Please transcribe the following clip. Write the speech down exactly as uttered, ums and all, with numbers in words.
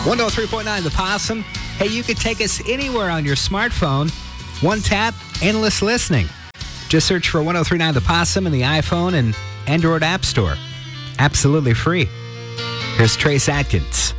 one oh three point nine The Possum. Hey, you could take us anywhere on your smartphone. One tap, endless listening. Just search for one oh three point nine The Possum in the iPhone and Android App Store. Absolutely free. Here's Trace Atkins.